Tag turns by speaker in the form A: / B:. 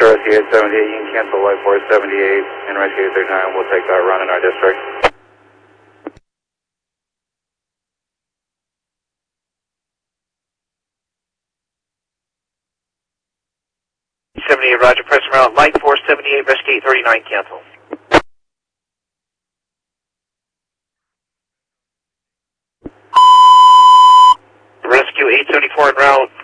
A: Sure, Rescue 878, you can cancel Light Force 78 and Rescue 839. We'll take that run in our district.
B: 78, roger, press around. Light Force 78, Rescue 839, cancel. Rescue 874 en route,